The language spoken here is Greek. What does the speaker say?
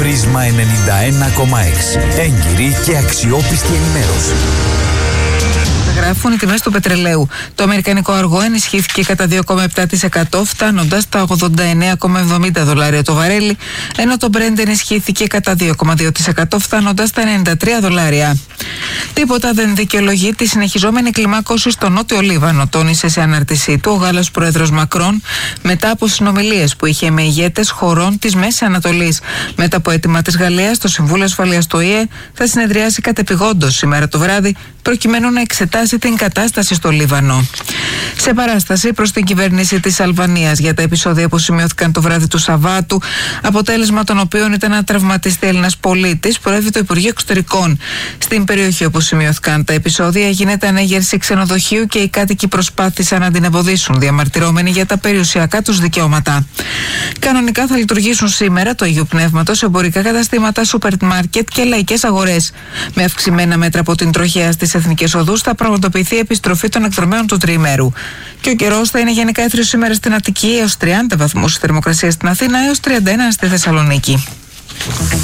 Πρισμα 91,6. Έγκυρη και αξιόπιστη ενημέρωση. Γράφουν οι τιμές του πετρελαίου. Το αμερικανικό αργό ενισχύθηκε κατά 2,7% φτάνοντας τα $89,70 το βαρέλι, ενώ το Brent ενισχύθηκε κατά 2,2% φτάνοντας τα $93. Τίποτα δεν δικαιολογεί τη συνεχιζόμενη κλιμάκωση στο Νότιο Λίβανο, τόνισε σε ανάρτησή του ο Γάλλος πρόεδρος Μακρόν μετά από συνομιλίες που είχε με ηγέτες χωρών της Μέσης Ανατολής. Μετά από αίτημα της Γαλλίας, το Συμβούλιο Ασφαλείας του ΟΗΕ θα συνεδριάσει κατεπηγόντως σήμερα το βράδυ, προκειμένου να εξετάσει την κατάσταση στο Λίβανο. Σε παράσταση προς την κυβέρνηση της Αλβανίας για τα επεισόδια που σημειώθηκαν το βράδυ του Σαββάτου, αποτέλεσμα των οποίων ήταν να τραυματιστεί Έλληνας πολίτης, προέβη το Υπουργείο Εξωτερικών. Στην περιοχή όπου σημειώθηκαν τα επεισόδια γίνεται ανέγερση ξενοδοχείου και οι κάτοικοι προσπάθησαν να την εμποδίσουν, διαμαρτυρώμενοι για τα περιουσιακά τους δικαιώματα. Κανονικά θα λειτουργήσουν σήμερα το Αγίου Πνεύματος εμπορικά καταστήματα, σούπερ μάρκετ και λαϊκές αγορές. Με αυξημένα μέτρα από την τροχέα στις εθνικές οδούς θα πραγματοποιηθεί η επιστροφή των εκδρομέων του τριημέρου. Και ο καιρός θα είναι γενικά έθριος σήμερα στην Αττική έως 30 βαθμούς θερμοκρασία στην Αθήνα έως 31 στη Θεσσαλονίκη.